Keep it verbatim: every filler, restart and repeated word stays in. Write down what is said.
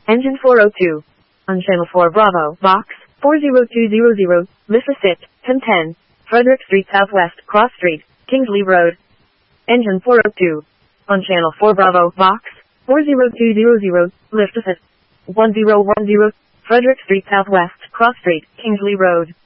Engine four oh two. On Channel four Bravo, Box, four zero two zero zero, Mississippi, ten ten, Frederick Street Southwest, Cross Street, Kingsley Road. Engine four oh two. On Channel four Bravo, Box, four zero two zero zero, Lift one zero one zero, Frederick Street Southwest, Cross Street, Kingsley Road.